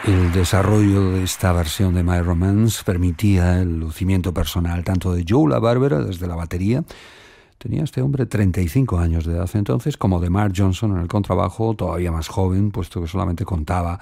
El desarrollo de esta versión de My Romance permitía el lucimiento personal tanto de Joe LaBarbera desde la batería, tenía este hombre 35 años de edad entonces, como de Mark Johnson en el contrabajo, todavía más joven, puesto que solamente contaba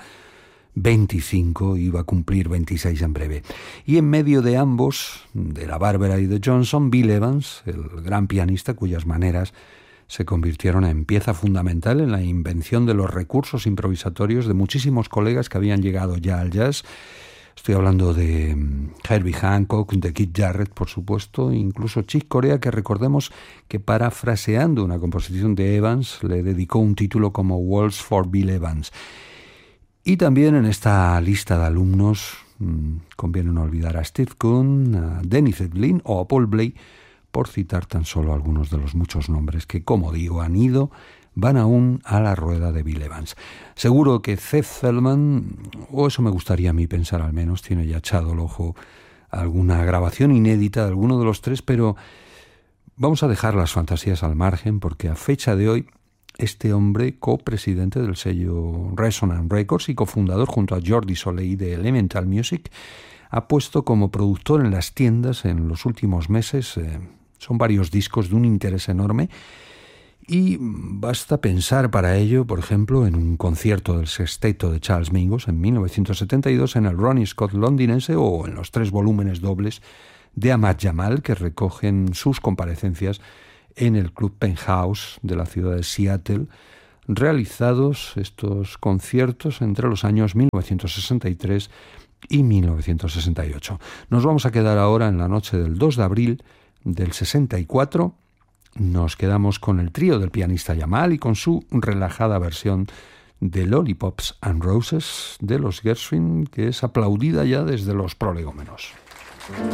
25, iba a cumplir 26 en breve. Y en medio de ambos, de LaBarbera y de Johnson, Bill Evans, el gran pianista cuyas maneras se convirtieron en pieza fundamental en la invención de los recursos improvisatorios de muchísimos colegas que habían llegado ya al jazz. Estoy hablando de Herbie Hancock, de Keith Jarrett, por supuesto, incluso Chick Corea, que recordemos que parafraseando una composición de Evans le dedicó un título como Waltz for Bill Evans. Y también en esta lista de alumnos conviene no olvidar a Steve Kuhn, a Dennis Edlin o a Paul Bley, por citar tan solo algunos de los muchos nombres que, como digo, van aún a la rueda de Bill Evans. Seguro que Seth Feldman, o eso me gustaría a mí pensar al menos, tiene ya echado el ojo a alguna grabación inédita de alguno de los tres, pero vamos a dejar las fantasías al margen porque a fecha de hoy este hombre, copresidente del sello Resonance Records y cofundador junto a Jordi Soleil de Elemental Music, ha puesto como productor en las tiendas en los últimos meses. Son varios discos de un interés enorme y basta pensar para ello, por ejemplo, en un concierto del sexteto de Charles Mingus en 1972 en el Ronnie Scott londinense o en los 3 volúmenes dobles de Ahmad Jamal que recogen sus comparecencias en el Club Penthouse de la ciudad de Seattle, realizados estos conciertos entre los años 1963 y 1968. Nos vamos a quedar ahora en la noche del 2 de abril del 64. Nos quedamos con el trío del pianista Jamal y con su relajada versión de Lollipops and Roses de los Gershwin, que es aplaudida ya desde los prolegómenos.